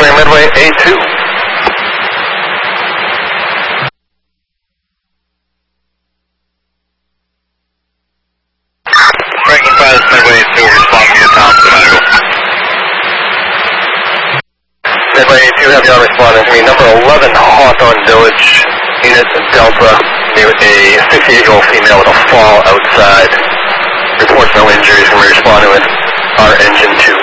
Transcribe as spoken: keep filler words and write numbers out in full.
Clear Midway A two. Franklin five, Midway A two, respond to your top, Medical. Midway A two, have you on responding to me. Number eleven, Hawthorne Village, Unit Delta, near a sixty-eight-year-old female with a fall outside. Reports no injuries, and we're responding with our engine two.